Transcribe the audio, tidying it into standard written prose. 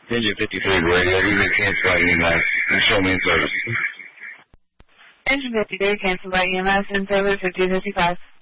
Engine 53 radio, you been canceled by EMS and show me in service. Engine 53 canceled by EMS in service 5055.